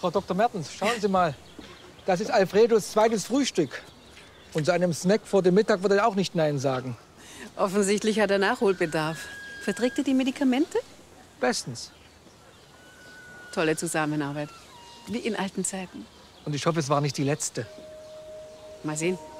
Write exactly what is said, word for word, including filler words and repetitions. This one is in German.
Frau Doktor Mertens, schauen Sie mal. Das ist Alfredos zweites Frühstück. Und zu einem Snack vor dem Mittag wird er auch nicht Nein sagen. Offensichtlich hat er Nachholbedarf. Verträgt er die Medikamente? Bestens. Tolle Zusammenarbeit. Wie in alten Zeiten. Und ich hoffe, es war nicht die letzte. Mal sehen.